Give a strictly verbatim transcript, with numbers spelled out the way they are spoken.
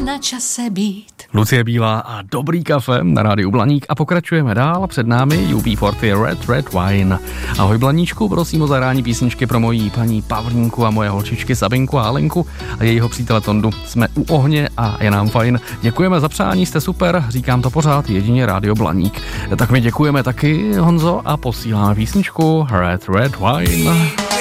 na čase být. Lucie Bílá a Dobrý kafe na rádiu Blaník a pokračujeme dál. Před námi U B čtyřicet Red Red Wine. Ahoj Blaníčku, prosím o zahrání písničky pro mojí paní Pavlínku a moje holčičky Sabinku a Alenku a jejího přítele Tondu. Jsme u ohně a je nám fajn. Děkujeme za přání, jste super, říkám to pořád, jedině rádio Blaník. Tak my děkujeme taky, Honzo, a posíláme písničku Red Red Wine.